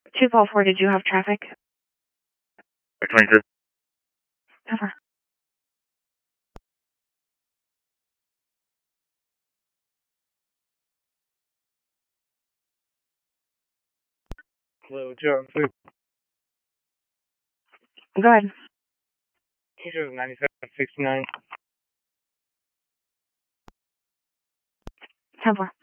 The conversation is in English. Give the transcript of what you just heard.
244, did you have traffic? 22. Over. Hello, Joe. Food. Go ahead. Teacher 9769. 10-4.